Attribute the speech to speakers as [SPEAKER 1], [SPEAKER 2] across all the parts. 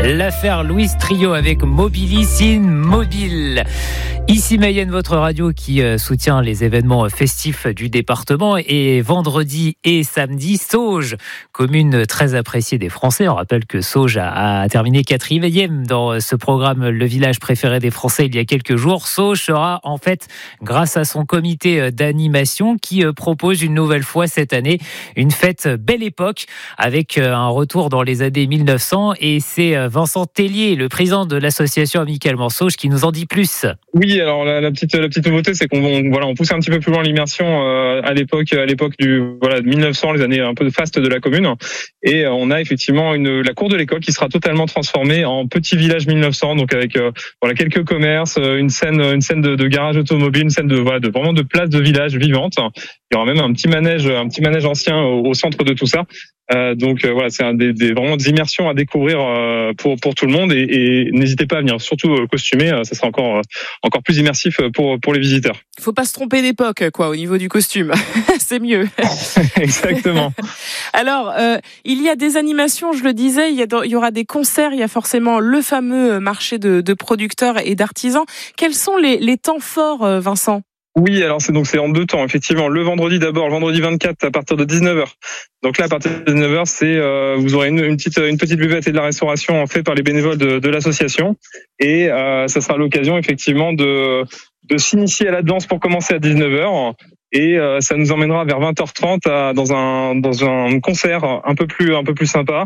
[SPEAKER 1] L'affaire Louise Trio avec Mobilicine Mobile. Ici Mayenne, votre radio qui soutient les événements festifs du département. Et vendredi et samedi, Sauges, commune très appréciée des Français. On rappelle que Sauges a terminé 4e dans ce programme Le village préféré des Français il y a quelques jours. Sauges sera en fait, grâce à son comité d'animation, qui propose une nouvelle fois cette année une fête Belle Époque avec un retour dans les années 1900. Et c'est Vincent Tellier, le président de l'association Amicalement Sauges, qui nous en dit plus.
[SPEAKER 2] Oui, alors la petite nouveauté, c'est qu'on poussait un petit peu plus loin l'immersion à l'époque de 1900, les années un peu fastes de la commune, et on a effectivement la cour de l'école qui sera totalement transformée en petit village 1900, donc avec quelques commerces, une scène de garage automobile, une scène vraiment de place de village vivante. Il y aura même un petit manège ancien au centre de tout ça. C'est vraiment des immersions à découvrir pour tout le monde, et n'hésitez pas à venir, surtout costumé, ça sera encore plus immersif pour les visiteurs.
[SPEAKER 3] Faut pas se tromper d'époque, au niveau du costume. C'est mieux.
[SPEAKER 2] Exactement.
[SPEAKER 3] Alors, il y a des animations, je le disais, il y aura des concerts, il y a forcément le fameux marché de producteurs et d'artisans. Quels sont les temps forts, Vincent ?
[SPEAKER 2] Oui, alors c'est en 2 temps, effectivement. Le vendredi 24 à partir de 19h. Donc là, à partir de 19h, vous aurez une petite buvette et de la restauration fait par les bénévoles de l'association, et ça sera l'occasion effectivement de s'initier à la danse pour commencer à 19h. Et ça nous emmènera vers 20h30 dans un concert un peu plus sympa,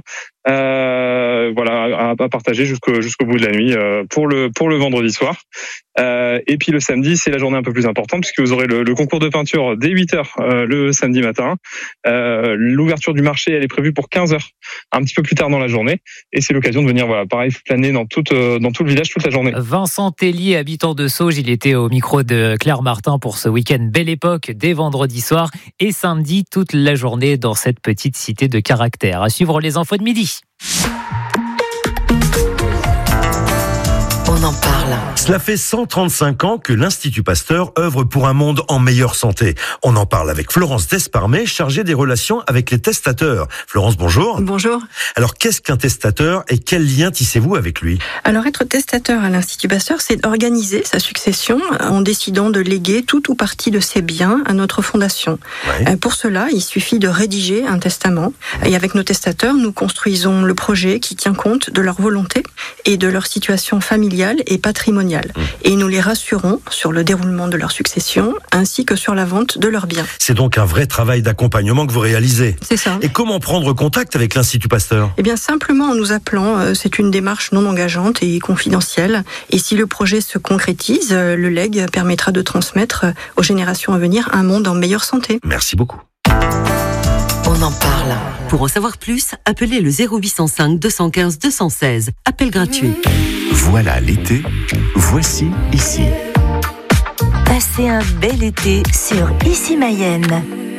[SPEAKER 2] à partager jusqu'au bout de la nuit pour le vendredi soir. Et puis le samedi, c'est la journée un peu plus importante, puisque vous aurez le concours de peinture dès 8h le samedi matin. L'ouverture du marché, elle est prévue pour 15h, un petit peu plus tard dans la journée, et c'est l'occasion de venir planer dans tout le village toute la journée.
[SPEAKER 1] Vincent Tellier, habitant de Sauges, il était au micro de Claire Martin pour ce week-end Belle Époque, dès vendredi soir et samedi toute la journée dans cette petite cité de caractère. À suivre les infos de midi.
[SPEAKER 4] On en parle.
[SPEAKER 5] Cela fait 135 ans que l'Institut Pasteur œuvre pour un monde en meilleure santé. On en parle avec Florence Desparmet, chargée des relations avec les testateurs. Florence, bonjour.
[SPEAKER 6] Bonjour.
[SPEAKER 5] Alors, qu'est-ce qu'un testateur et quel lien tissez-vous avec lui ?
[SPEAKER 6] Alors, être testateur à l'Institut Pasteur, c'est organiser sa succession en décidant de léguer tout ou partie de ses biens à notre fondation. Ouais. Pour cela, il suffit de rédiger un testament. Et avec nos testateurs, nous construisons le projet qui tient compte de leur volonté et de leur situation familiale et patrimoniale. Et nous les rassurons sur le déroulement de leur succession ainsi que sur la vente de leurs biens.
[SPEAKER 5] C'est donc un vrai travail d'accompagnement que vous réalisez.
[SPEAKER 6] C'est ça.
[SPEAKER 5] Et comment prendre contact avec l'Institut Pasteur ?
[SPEAKER 6] Eh bien, simplement en nous appelant. C'est une démarche non engageante et confidentielle. Et si le projet se concrétise, le legs permettra de transmettre aux générations à venir un monde en meilleure santé.
[SPEAKER 5] Merci beaucoup.
[SPEAKER 4] On en parle. Pour en savoir plus, appelez le 0805 215 216. Appel gratuit.
[SPEAKER 7] Voilà l'été, voici ici.
[SPEAKER 8] Passez un bel été sur Ici Mayenne.